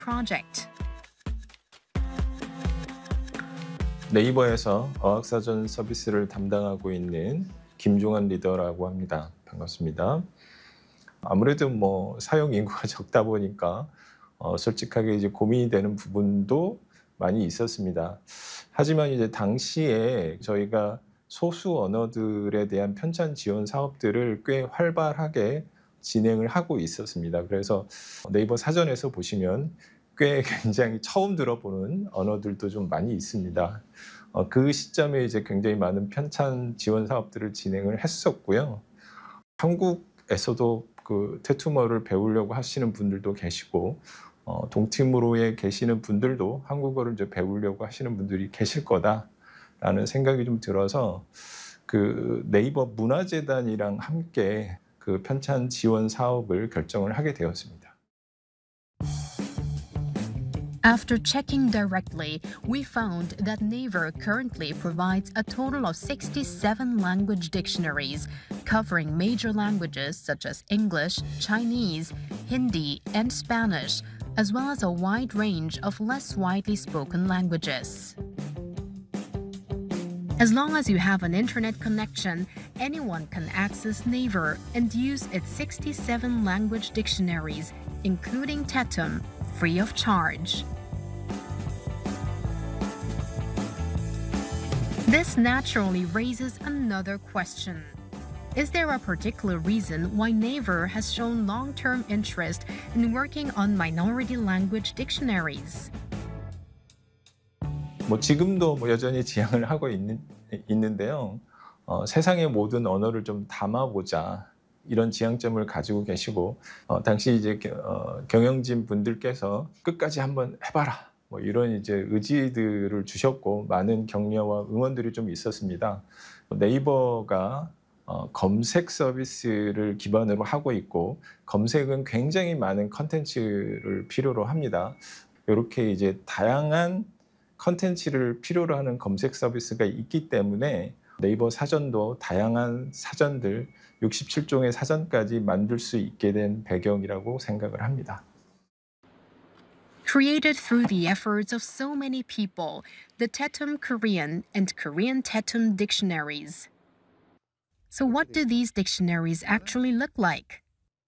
project. 네이버에서 어학사전 서비스를 담당하고 있는 김종환 리더라고 합니다. 반갑습니다. 아무래도 사용 인구가 적다 보니까 솔직하게 이제 고민이 되는 부분도 많이 있었습니다. 하지만 이제 당시에 저희가 소수 언어들에 대한 편찬 지원 사업들을 꽤 활발하게 진행을 하고 있었습니다. 그래서 네이버 사전에서 보시면 꽤 굉장히 처음 들어보는 언어들도 좀 많이 있습니다. 그 시점에 이제 굉장히 많은 편찬 지원 사업들을 진행을 했었고요. 한국에서도 그 태투머를 배우려고 하시는 분들도 계시고, 동티모로에 계시는 분들도 한국어를 이제 배우려고 하시는 분들이 계실 거다라는 생각이 좀 들어서 그 네이버 문화재단이랑 함께 그 편찬 지원 사업을 결정을 하게 되었습니다. After checking directly, we found that Naver currently provides a total of 67 language dictionaries, covering major languages such as English, Chinese, Hindi, and Spanish, as well as a wide range of less widely spoken languages. As long as you have an internet connection, anyone can access Naver and use its 67 language dictionaries, including Tetum, free of charge. This naturally raises another question. Is there a particular reason why Naver has shown long-term interest in working on minority language dictionaries? 지금도 여전히 지향을 하고 있는데요. 세상의 모든 언어를 좀 담아보자, 이런 지향점을 가지고 계시고, 당시 이제 경영진 분들께서 끝까지 한번 해봐라, 이런 이제 의지들을 주셨고, 많은 격려와 응원들이 좀 있었습니다. 네이버가 검색 서비스를 기반으로 하고 있고, 검색은 굉장히 많은 컨텐츠를 필요로 합니다. 이렇게 이제 다양한 컨텐츠를 필요로 하는 검색 서비스가 있기 때문에 네이버 사전도 다양한 사전들 67종의 사전까지 만들 수 있게 된 배경이라고 생각을 합니다. Created through the efforts of so many people, the Tetum Korean and Korean Tetum dictionaries. So what do these dictionaries actually look like?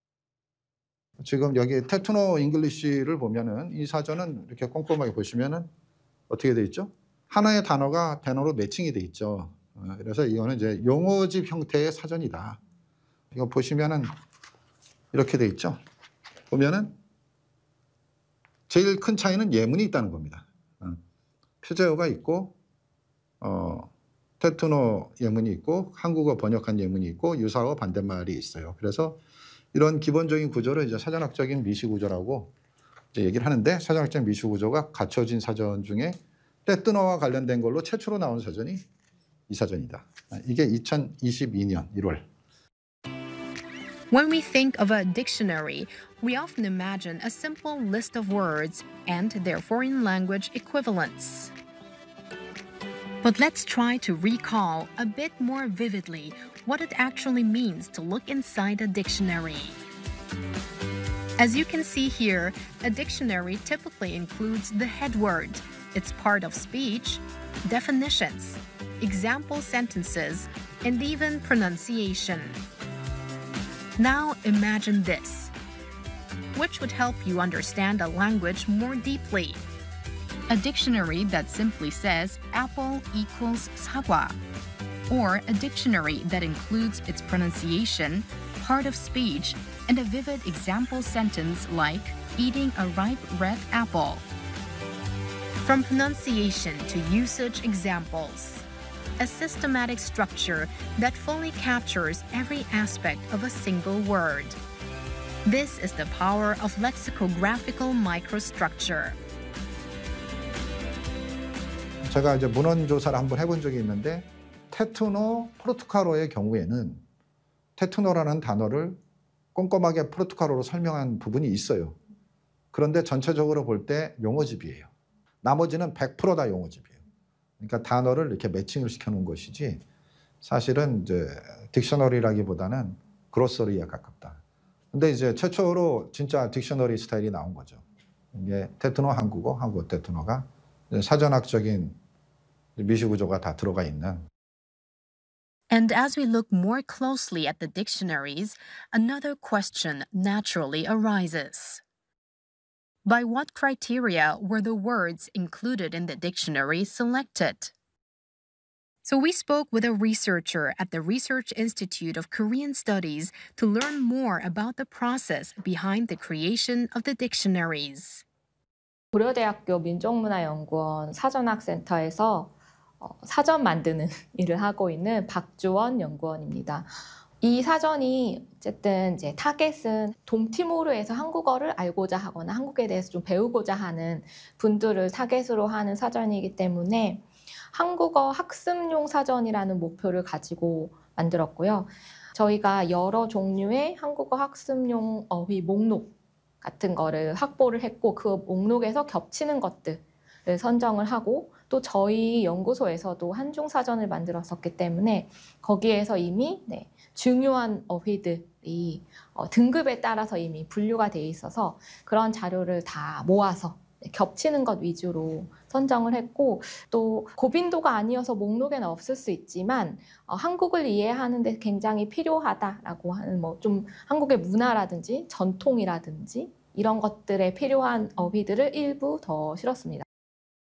지금 여기 테투노 잉글리시를 보면은 이 사전은 이렇게 꼼꼼하게 보시면은 어떻게 돼 있죠? 하나의 단어로 매칭이 돼 있죠. 그래서 이거는 이제 용어집 형태의 사전이다. 이거 보시면은 이렇게 돼 있죠. 보면은 제일 큰 차이는 예문이 있다는 겁니다. 표제어가 있고, 테투노 예문이 있고, 한국어 번역한 예문이 있고, 유사어 반대말이 있어요. 그래서 이런 기본적인 구조를 이제 사전학적인 미시 구조라고 이제 얘기를 하는데, 사전학적인 미시 구조가 갖춰진 사전 중에 테투노와 관련된 걸로 최초로 나온 사전이 이 사전이다. 이게 2022년 1월. When we think of a dictionary, we often imagine a simple list of words and their foreign language equivalents. But let's try to recall a bit more vividly what it actually means to look inside a dictionary. As you can see here, a dictionary typically includes the head word, its part of speech, definitions, example sentences, and even pronunciation. Now imagine this, which would help you understand a language more deeply. A dictionary that simply says apple equals 사과, or a dictionary that includes its pronunciation, part of speech, and a vivid example sentence like eating a ripe red apple. From pronunciation to usage examples, a systematic structure that fully captures every aspect of a single word. This is the power of lexicographical microstructure. 제가 이제 문헌 조사를 한번 해본 적이 있는데, 테투노 포르투갈어의 경우에는 테투노라는 단어를 꼼꼼하게 포르투갈어로 설명한 부분이 있어요. 그런데 전체적으로 볼 때 용어집이에요. 나머지는 100%다 용어집이에요. 그러니까 단어를 이렇게 매칭을 시켜놓은 것이지, 사실은 이제 딕셔너리라기보다는 그로서리에 가깝다. 근데 이제 최초로 진짜 딕셔너리 스타일이 나온 거죠. 이게 테트노 한국어, 한국어 테트노가 사전학적인 미시 구조가 다 들어가 있는. And as we look more closely at the dictionaries, another question naturally arises. By what criteria were the words included in the dictionary selected? So we spoke with a researcher at the Research Institute of Korean Studies to learn more about the process behind the creation of the dictionaries. 고려대학교 민족문화연구원 사전학센터에서 사전 만드는 일을 하고 있는 박주원 연구원입니다. 이 사전이 어쨌든 이제 타겟은 동티모르에서 한국어를 알고자 하거나 한국에 대해서 좀 배우고자 하는 분들을 타겟으로 하는 사전이기 때문에 한국어 학습용 사전이라는 목표를 가지고 만들었고요. 저희가 여러 종류의 한국어 학습용 어휘 목록 같은 거를 확보를 했고 그 목록에서 겹치는 것들을 선정을 하고 또 저희 연구소에서도 한중 사전을 만들었었기 때문에 거기에서 이미 중요한 어휘들이 등급에 따라서 이미 분류가 돼 있어서 그런 자료를 다 모아서 겹치는 것 위주로 선정을 했고 또 고빈도가 아니어서 목록에는 없을 수 있지만 한국을 이해하는 데 굉장히 필요하다라고 하는 뭐 좀 한국의 문화라든지 전통이라든지 이런 것들에 필요한 어휘들을 일부 더 실었습니다.